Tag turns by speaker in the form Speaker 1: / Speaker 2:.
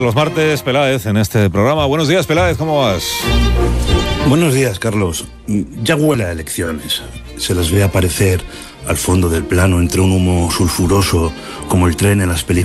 Speaker 1: Los martes, Peláez, en este programa. Buenos días, Peláez, ¿cómo vas?
Speaker 2: Buenos días, Carlos. Ya huele a elecciones. Se las ve aparecer al fondo del plano entre un humo sulfuroso como el tren en las películas.